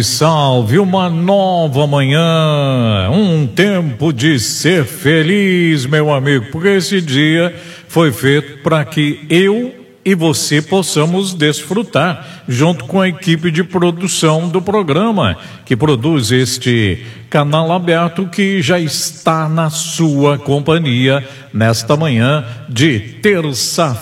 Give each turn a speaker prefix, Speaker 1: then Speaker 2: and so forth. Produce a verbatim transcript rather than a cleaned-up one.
Speaker 1: Salve, uma nova manhã, um tempo de ser feliz, meu amigo, porque esse dia foi feito para que eu e você possamos desfrutar, junto com a equipe de produção do programa, que produz este canal aberto que já está na sua companhia nesta manhã de terça-feira.